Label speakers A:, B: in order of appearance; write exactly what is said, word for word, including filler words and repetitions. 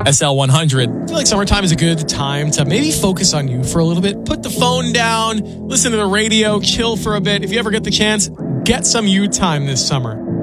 A: S L one hundred. I feel like summertime is a good time to maybe focus on you for a little bit. Put the phone down, listen to the radio, chill for a bit. If you ever get the chance, get some you time this summer.